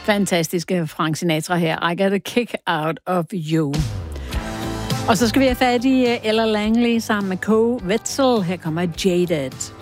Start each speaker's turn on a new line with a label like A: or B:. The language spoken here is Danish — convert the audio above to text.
A: Fantastiske Frank Sinatra her. I got a kick out of you. Og så skal vi have fat i Ella Langley sammen med Koe Wetzel. Her kommer Jaded.